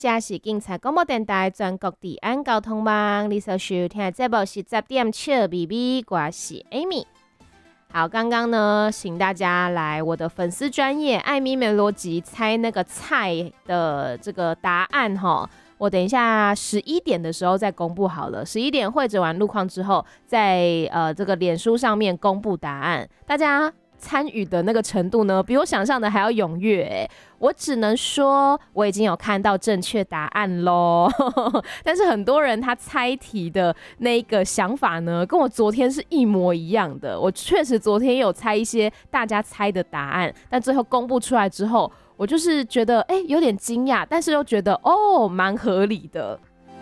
这是警察广播电台全国治安交通网，你所收听的节目是10点笑咪咪，我是 Amy。好，刚刚呢，请大家来我的粉丝专页艾咪美逻辑猜那个菜的这个答案哈。我等一下11点的时候再公布好了，11点汇整完路况之后，在这个脸书上面公布答案，大家参与的那个程度呢，比我想象的还要踊跃欸。我只能说我已经有看到正确答案咯但是很多人他猜题的那个想法呢，跟我昨天是一模一样的。我确实昨天有猜一些大家猜的答案，但最后公布出来之后，我就是觉得有点惊讶，但是又觉得蛮合理的。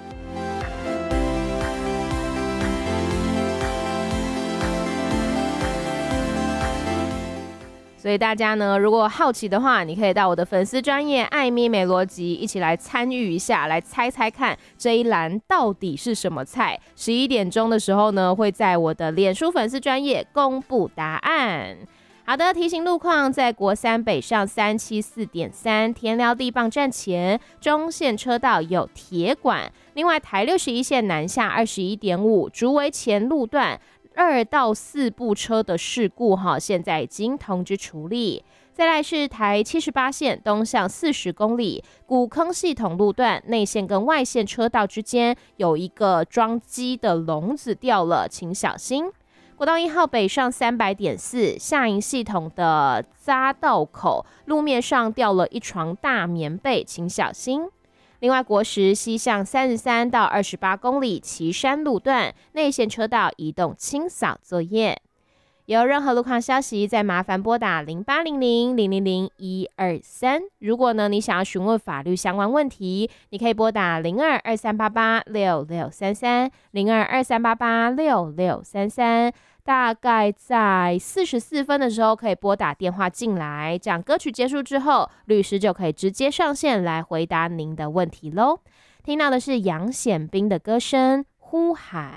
所以大家呢，如果好奇的话，你可以到我的粉丝专页艾咪美逻辑一起来参与一下，来猜猜看这一栏到底是什么菜。11点钟的时候呢，会在我的脸书粉丝专页公布答案。好的，提醒路况，在国三北上374.3田寮地磅站前中线车道有铁管，另外台61线南下21.5竹围前路段2到4部车的事故现在已经通知处理。再来是台78线东向40公里古坑系统路段内线跟外线车道之间有一个装机的笼子掉了，请小心。国道1号北上300.4下营系统的匝道口路面上掉了一床大棉被，请小心。另外国10西向33到28公里旗山路段内线车道移动清扫作业。有任何路况消息，再麻烦拨打0800-000-123。如果呢你想要询问法律相关问题，你可以拨打02-2388-6633 02-2388-6633。大概在44分的时候可以拨打电话进来，这样歌曲结束之后，律师就可以直接上线来回答您的问题咯。听到的是杨显斌的歌声《呼喊》。